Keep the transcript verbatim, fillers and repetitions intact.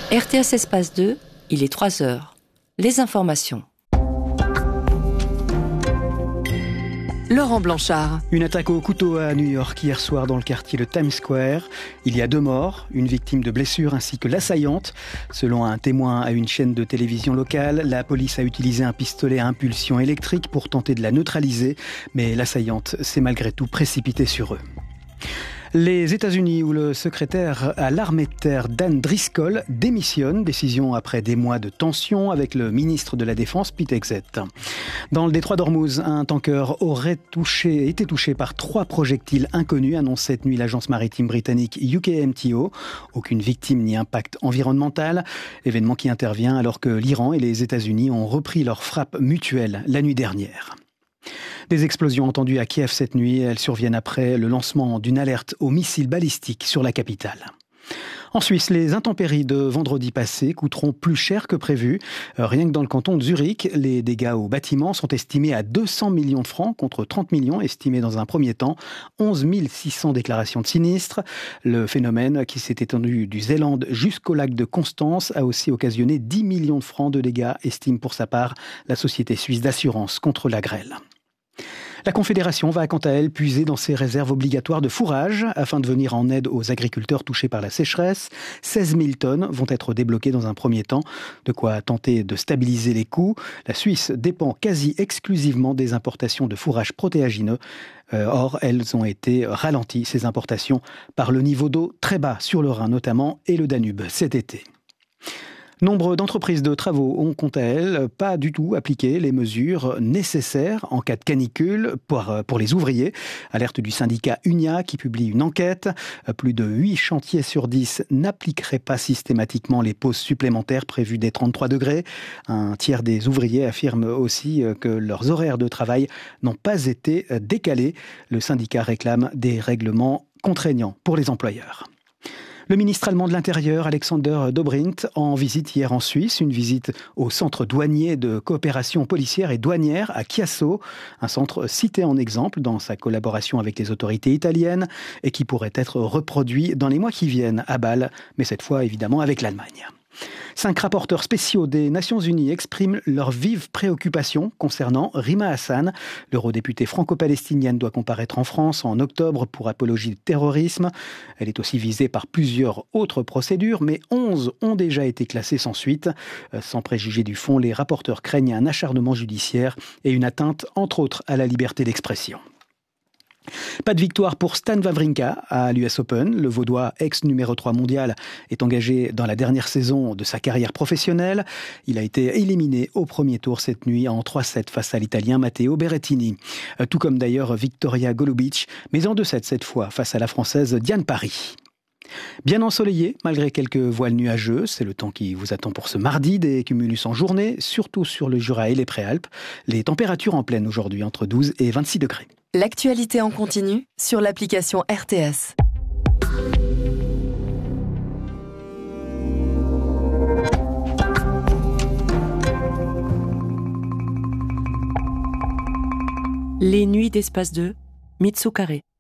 R T S Espace deux, il est trois heures. Les informations. Laurent Blanchard. Une attaque au couteau à New York hier soir dans le quartier de Times Square. Il y a deux morts, une victime de blessure ainsi que l'assaillante. Selon un témoin à une chaîne de télévision locale, la police a utilisé un pistolet à impulsion électrique pour tenter de la neutraliser, mais l'assaillante s'est malgré tout précipitée sur eux. Les États-Unis, où le secrétaire à l'armée de terre Dan Driscoll démissionne, décision après des mois de tension avec le ministre de la Défense Pete Hegseth. Dans le détroit d'Ormuz, un tanker aurait touché, été touché par trois projectiles inconnus, annonce cette nuit l'agence maritime britannique U K M T O. Aucune victime ni impact environnemental. Événement qui intervient alors que l'Iran et les États-Unis ont repris leur frappe mutuelle la nuit dernière. Des explosions entendues à Kiev cette nuit, elles surviennent après le lancement d'une alerte aux missiles balistiques sur la capitale. En Suisse, les intempéries de vendredi passé coûteront plus cher que prévu. Rien que dans le canton de Zurich, les dégâts aux bâtiments sont estimés à deux cents millions de francs contre trente millions estimés dans un premier temps. onze mille six cents déclarations de sinistres. Le phénomène, qui s'est étendu du Zélande jusqu'au lac de Constance, a aussi occasionné dix millions de francs de dégâts, estime pour sa part la société suisse d'assurance contre la grêle. La Confédération va quant à elle puiser dans ses réserves obligatoires de fourrage afin de venir en aide aux agriculteurs touchés par la sécheresse. seize mille tonnes vont être débloquées dans un premier temps, de quoi tenter de stabiliser les coûts. La Suisse dépend quasi exclusivement des importations de fourrage protéagineux. Euh, or, elles ont été ralenties, ces importations, par le niveau d'eau très bas sur le Rhin notamment et le Danube cet été. Nombre d'entreprises de travaux ont, quant à elles, pas du tout appliqué les mesures nécessaires en cas de canicule pour, pour les ouvriers. Alerte du syndicat Unia qui publie une enquête. Plus de huit chantiers sur dix n'appliqueraient pas systématiquement les pauses supplémentaires prévues des trente-trois degrés. Un tiers des ouvriers affirment aussi que leurs horaires de travail n'ont pas été décalés. Le syndicat réclame des règlements contraignants pour les employeurs. Le ministre allemand de l'Intérieur, Alexander Dobrindt, en visite hier en Suisse, une visite au centre douanier de coopération policière et douanière à Chiasso, un centre cité en exemple dans sa collaboration avec les autorités italiennes et qui pourrait être reproduit dans les mois qui viennent à Bâle, mais cette fois évidemment avec l'Allemagne. Cinq rapporteurs spéciaux des Nations Unies expriment leur vive préoccupation concernant Rima Hassan. L'eurodéputée franco-palestinienne doit comparaître en France en octobre pour apologie de terrorisme. Elle est aussi visée par plusieurs autres procédures, mais onze ont déjà été classées sans suite. Sans préjuger du fond, les rapporteurs craignent un acharnement judiciaire et une atteinte, entre autres, à la liberté d'expression. Pas de victoire pour Stan Wawrinka à l'U S Open. Le Vaudois, ex-numéro trois mondial, est engagé dans la dernière saison de sa carrière professionnelle. Il a été éliminé au premier tour cette nuit en trois sept face à l'Italien Matteo Berrettini. Tout comme d'ailleurs Victoria Golubic, mais en deux sept cette fois face à la Française Diane Parry. Bien ensoleillé, malgré quelques voiles nuageux, c'est le temps qui vous attend pour ce mardi, des cumulus en journée, surtout sur le Jura et les Préalpes. Les températures en pleine aujourd'hui, entre douze et vingt-six degrés. L'actualité en continu sur l'application R T S. Les nuits d'Espace deux, Mitsu Carré.